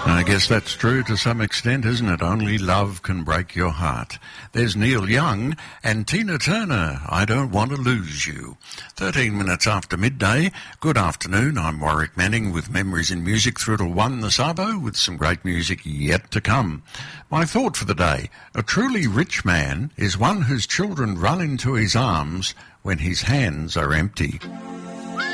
I guess that's true to some extent, isn't it? Only love can break your heart. There's Neil Young and Tina Turner, I Don't Want to Lose You. 13 minutes after midday. Good afternoon, I'm Warwick Manning with Memories in Music through to 1 this arvo with some great music yet to come. My thought for the day, a truly rich man is one whose children run into his arms when his hands are empty.